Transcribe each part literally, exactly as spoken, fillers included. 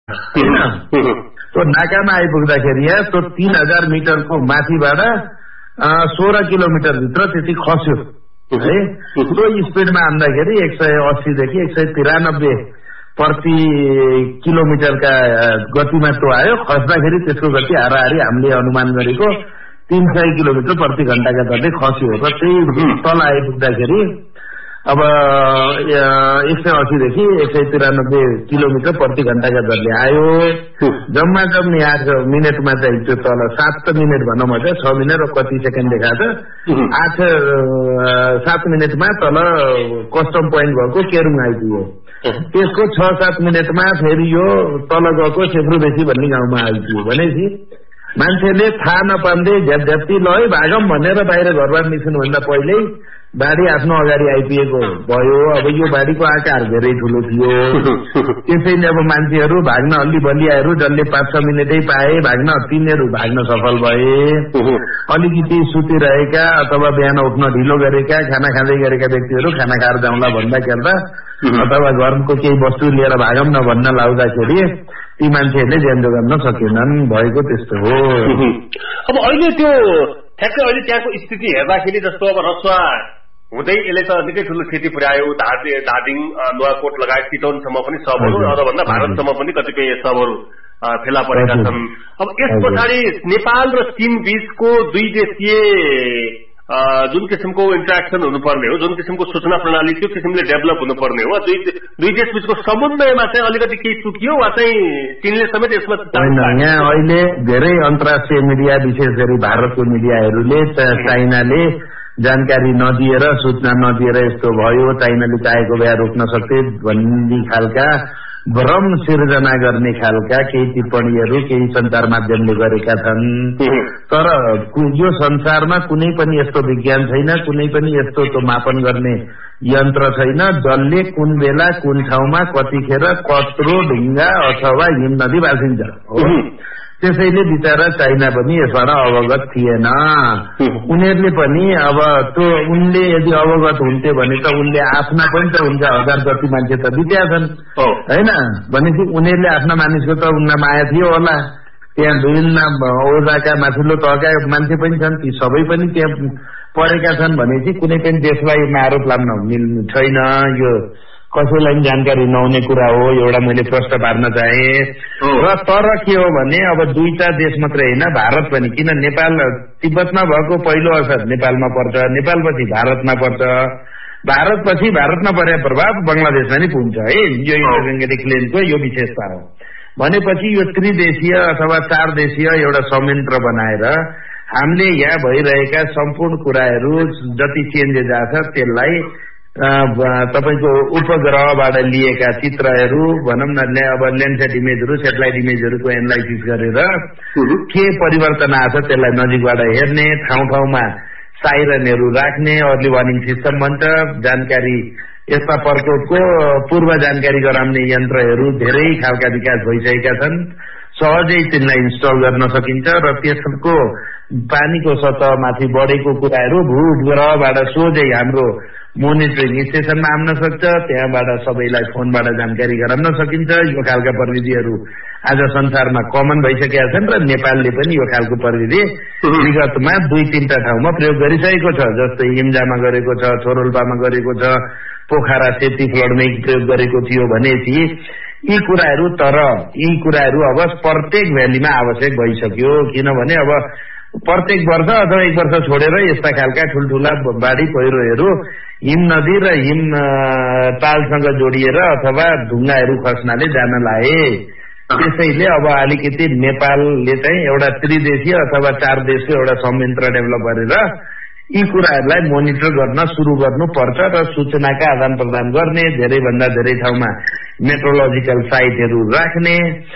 त्यो नाकामा आइपुग्दाखेरि यहाँ त्यो तीन हजार मिटरको माथिबाट सोह्र किलोमिटर भित्र त्यति खस्यो है। त्यो स्पिडमा आउँदाखेरि एक सय अस्सीदेखि एक सय तिरानब्बे प्रति किलोमिटरका गतिमा त्यो आयो। खस्दाखेरि त्यसको गति हाराहारी हामीले अनुमान गरेको तीन सय किलोमिटर प्रति घण्टाका दरले खस्यो र त्यही तल आइपुग्दाखेरि अब एक सय अस्सीदेखि एक सय तिरानब्बे किलोमिटर प्रति घण्टाका दरले आयो। जम्मा जम्मी आठ मिनटमा चाहिँ त्यो तल सात मिनट भनौँ अझ छ मिनट कति सेकेन्ड देखाएको छ, आठ सात मिनटमा तल कस्टम पोइन्ट भएको केरुङ आइपुग्यो। त्यसको छ सात मिनटमा फेरि यो तल गएको सेफ्रुबेसी भन्ने गाउँमा आइपुग्यो। भनेपछि मान्छेले थाहा नपाउँदै झ्याप झ्याप्ती ल है भागम भनेर बाहिर घरबाट निस्कनुभन्दा पहिल्यै बाढी आफ्नो अगाडि आइपुगेको भयो। अब यो बाढीको आकार धेरै ठुलो थियो, त्यसैले अब मान्छेहरू भाग्न अलि बलियाहरू जसले पाँच छ मिनटै पाए भाग्न तिनीहरू भाग्न सफल भए। अलिकति सुतिरहेका अथवा बिहान उठ्न ढिलो गरेका खाना खाँदै गरेका व्यक्तिहरू खाना खाएर जाउँला भन्दा खेल्दा अथवा घरको केही वस्तु लिएर भागम न भन्न लाउँदाखेरि ती मान्छेहरूले ज्यान जोगाउन सकेनन्। भएको त्यस्तो हो। अब अहिले त्यो ठ्याक्कै अहिले त्यहाँको स्थिति हेर्दाखेरि जस्तो अब रसुवा हुँदै यसले त निकै ठुलो क्षति पुर्यायो। धादिङ नुवाकोट लगायत चितवनसम्म पनि सबहरू अरूभन्दा भारतसम्म पनि कतिपय सबहरू फेला परेका छन्। अब यस पछाडि नेपाल र चीन बीचको दुई देशीय जुन किसिमको इन्टरेक्सन हुनुपर्ने हो, जुन किसिमको सूचना प्रणाली त्यो किसिमले डेभलप हुनुपर्ने हो, दुई देश बीचको समन्वयमा चाहिँ अलिकति केही चुकियो वा चाहिँ चीनले समेत यसमा यहाँ अहिले धेरै अन्तर्राष्ट्रिय मिडिया विशेष गरी भारतको मिडियाहरूले चाइनाले जानकारी नदिएर सूचना नदिएर यस्तो भयो, चाइनाले चाहेको भए रोक्न सक्थे भन्ने खालका भ्रम सिर्जना गर्ने खालका केही टिप्पणीहरू केही सञ्चार माध्यमले गरेका छन्। तर यो संसारमा कुनै पनि यस्तो विज्ञान छैन, कुनै पनि यस्तो त्यो मापन गर्ने यन्त्र छैन जसले कुन बेला कुन ठाउँमा कतिखेर कत्रो ढुङ्गा अथवा हिम नदी भाँसिन्छ। त्यसैले बिचारा चाइना पनि यसबाट अवगत थिएन। उनीहरूले पनि अब त्यो उनले यदि अवगत हुन्थे भने त उनले आफ्ना पनि त हुन्छ हजार जति मान्छे त बित्या छन् होइन। भनेपछि उनीहरूले आफ्ना मानिसको त उनलाई माया थियो होला। त्यहाँ विभिन्न ओजाका माथिल्लो तहका मान्छे पनि छन्, ती सबै पनि त्यहाँ परेका छन्। भनेपछि कुनै पनि देशलाई आरोप लाग्न मिल्नु छैन। यो कसैलाई पनि जानकारी नहुने कुरा हो, एउटा मैले प्रश्न पार्न चाहे। र तर के हो भने अब दुईटा देश मात्रै होइन, भारत पनि, किन नेपाल तिब्बतमा भएको पहिलो असर नेपालमा पर्छ, नेपालपछि भारतमा पर्छ, भारतपछि भारतमा परे प्रभाव बंगलादेशमा नि पुग्छ है। यो इन्टरगेटिक लेनको यो विशेषता हो। भनेपछि यो त्रिदेशीय अथवा चार देशीय एउटा संयन्त्र बनाएर हामीले यहाँ भइरहेका सम्पूर्ण कुराहरू जति चेन्जेस आछ त्यसलाई तपाईको उपग्रहबाट लिएका चित्रहरू भनौँ न, अब ल्यान्डसेट इमेजहरू सेटेलाइट इमेजहरूको एनालाइसिस गरेर के परिवर्तन आछ त्यसलाई नजिकबाट हेर्ने, ठाउँ ठाउँमा साइरनहरू राख्ने, अर्ली वार्निङ सिस्टम भन्छ, जानकारी यस्ता प्रकोपको पूर्व जानकारी गराउने यन्त्रहरू धेरै खालका विकास भइसकेका छन्। सहजै तिनलाई इन्स्टल गर्न सकिन्छ र त्यसको पानीको सतहमाथि बढेको कुराहरू भूग्रहबाट सोझै हाम्रो मोनिटरिङ स्टेशनमा आउन सक्छ। त्यहाँबाट सबैलाई फोनबाट जानकारी गराउन सकिन्छ। यो खालका प्रविधिहरू आज संसारमा कमन भइसकेका छन् र नेपालले पनि यो खालको प्रविधि विगतमा दुई तीनटा ठाउँमा प्रयोग गरिसकेको छ। जस्तै इम्जामा गरेको छ, छोरोल्पामा गरेको छ, पोखरा सेती फ्लडमै प्रयोग गरेको थियो भनेपछि यी कुराहरू तर यी कुराहरू अब प्रत्येक भ्यालीमा आवश्यक भइसक्यो। किनभने अब प्रत्येक वर्ष अथवा एक वर्ष छोडेर यस्ता खालका ठुल्ठुला बाढी पहिरोहरू हिम नदी र हिम तालसँग जोडिएर अथवा ढुङ्गाहरू खस्नाले जान लागे। त्यसैले अब अलिकति नेपालले चाहिँ एउटा त्रिदेशीय अथवा चार देशको एउटा संयन्त्र डेभलप गरेर यी कुराहरूलाई मोनिटर गर्न सुरु गर्नुपर्छ र सूचनाका आदान प्रदान गर्ने, धेरै भन्दा धेरै ठाउँमा मेट्रोलोजिकल साइटहरू राख्ने,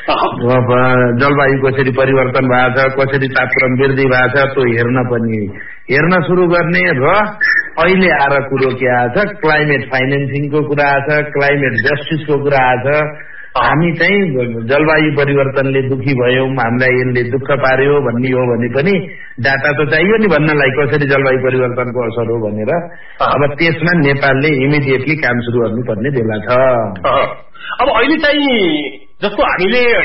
जलवायु कसरी परिवर्तन भएको छ, कसरी तापक्रम वृद्धि भएको छ त्यो हेर्न पनि हेर्न सुरु गर्ने। र अहिले आएर कुरो के आछ, क्लाइमेट फाइनेन्सिङको कुरा आछ, क्लाइमेट जस्टिसको कुरा आछ। हामी चाहिँ जलवायु परिवर्तनले दुखी भयौं, हामीलाई यसले दुःख पार्यो भन्ने हो भने पनि डाटा त चाहियो नि भन्नलाई कसरी जलवायु परिवर्तनको असर हो भनेर। अब त्यसमा नेपालले इमिडिएटली काम सुरु गर्नुपर्ने बेला छ। अब अहिले चाहिँ जस्तो हामीले